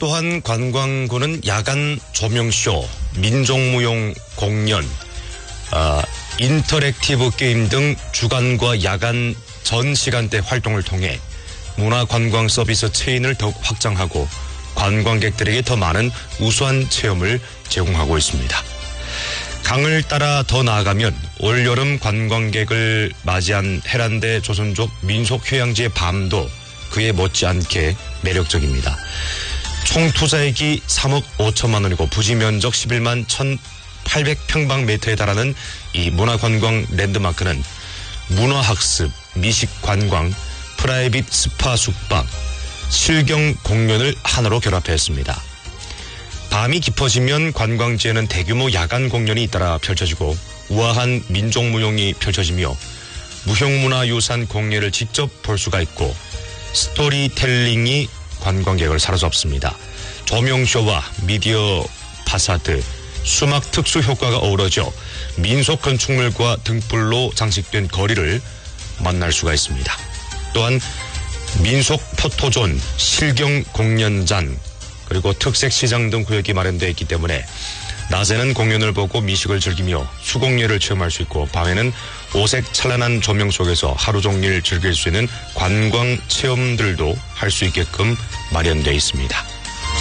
또한 관광구는 야간 조명쇼, 민속무용 공연, 인터랙티브 게임 등 주간과 야간 전 시간대 활동을 통해 문화관광 서비스 체인을 더욱 확장하고 관광객들에게 더 많은 우수한 체험을 제공하고 있습니다. 강을 따라 더 나아가면 올여름 관광객을 맞이한 해란대 조선족 민속휴양지의 밤도 그에 못지않게 매력적입니다. 총 투자액이 3억 5천만 원이고 부지 면적 11만 1,800평방미터에 달하는 이 문화관광 랜드마크는 문화학습, 미식관광, 프라이빗 스파 숙박, 실경 공연을 하나로 결합했습니다. 밤이 깊어지면 관광지에는 대규모 야간 공연이 잇따라 펼쳐지고 우아한 민족무용이 펼쳐지며 무형문화유산 공예를 직접 볼 수가 있고 스토리텔링이 관광객을 사로잡습니다. 조명쇼와 미디어 파사드, 수막 특수 효과가 어우러져 민속 건축물과 등불로 장식된 거리를 만날 수가 있습니다. 또한 민속 포토존, 실경 공연장, 그리고 특색 시장 등 구역이 마련되어 있기 때문에 낮에는 공연을 보고 미식을 즐기며 수공예를 체험할 수 있고 밤에는 오색 찬란한 조명 속에서 하루 종일 즐길 수 있는 관광 체험들도 할 수 있게끔 마련되어 있습니다.